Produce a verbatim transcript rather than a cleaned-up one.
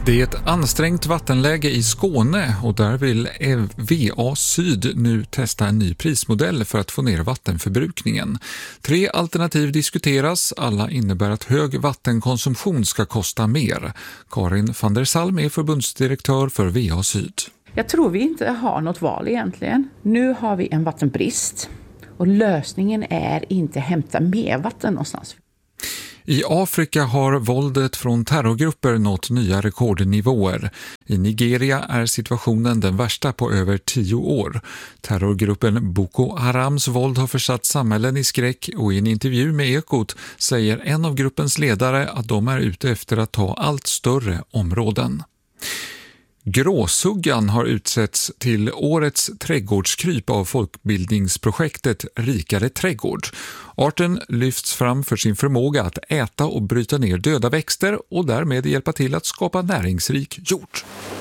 Det är ett ansträngt vattenläge i Skåne och där vill V A Syd nu testa en ny prismodell för att få ner vattenförbrukningen. Tre alternativ diskuteras, alla innebär att hög vattenkonsumtion ska kosta mer. Karin van der Salm är förbundsdirektör för V A Syd. Jag tror vi inte har något val egentligen. Nu har vi en vattenbrist och lösningen är inte hämta mer vatten någonstans. I Afrika har våldet från terrorgrupper nått nya rekordnivåer. I Nigeria är situationen den värsta på över tio år. Terrorgruppen Boko Harams våld har försatt samhällen i skräck och i en intervju med Ekot säger en av gruppens ledare att de är ute efter att ta allt större områden. Gråsuggan har utsetts till årets trädgårdskryp av folkbildningsprojektet Rikare trädgård. Arten lyfts fram för sin förmåga att äta och bryta ner döda växter och därmed hjälpa till att skapa näringsrik jord.